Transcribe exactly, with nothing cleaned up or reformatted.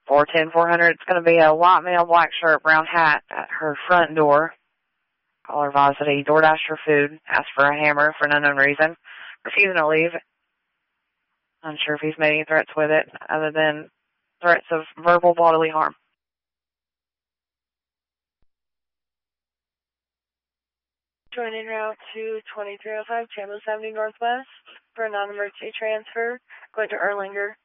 four ten, four hundred. It's going to be a white male, black shirt, brown hat at her front door. Caller advised that he DoorDashed her food, asked for a hammer for an unknown reason, refusing to leave. Unsure if he's made any threats with it, other than threats of verbal bodily harm. Joining route to twenty-three oh five, Chambliss Avenue Northwest for a non-emergency transfer, going to Erlanger.